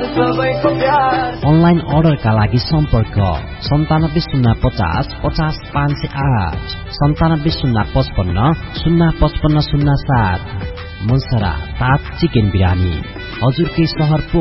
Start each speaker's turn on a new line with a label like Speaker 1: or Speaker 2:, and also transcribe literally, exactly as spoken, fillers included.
Speaker 1: Online अर्डरका लागि सम्पर्क सन्तानब्बे शून्य पचास पचास पाँच सय आठ सन्तानब्बे शून्य पचपन्न शून्य पचपन्न शून्य सात। मनसरा ताज चिकन बिरानी हजुरकै सहर